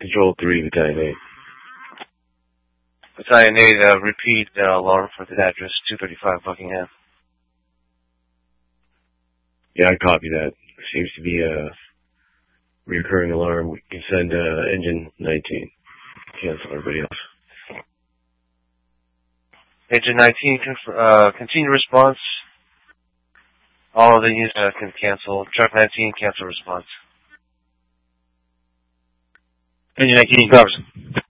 Control 3, Battalion 8. Battalion 8, repeat alarm for the address 235 Buckingham. Yeah, I copy that. Seems to be a recurring alarm. We can send Engine 19. Cancel everybody else. Engine 19, continue response. All of the units can cancel. Truck 19, cancel response. Engine 19, covers.